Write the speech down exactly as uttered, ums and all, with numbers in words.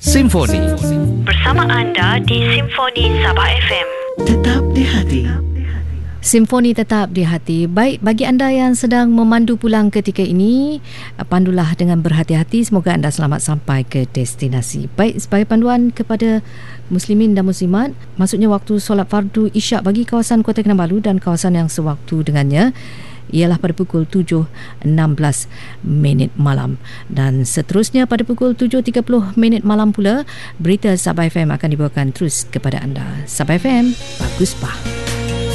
Simfoni. Bersama anda di Simfoni Sabah F M. Tetap di hati. Simfoni tetap di hati. Baik, bagi anda yang sedang memandu pulang ketika ini, pandulah dengan berhati-hati. Semoga anda selamat sampai ke destinasi. Baik, sebagai panduan kepada muslimin dan muslimat, maksudnya waktu solat fardu isyak bagi kawasan Kota Kinabalu dan kawasan yang sewaktu dengannya ialah pada pukul tujuh enam belas minit malam. Dan seterusnya pada pukul tujuh tiga puluh minit malam pula, berita Sabah F M akan dibawakan terus kepada anda. Sabah F M, bagus bah.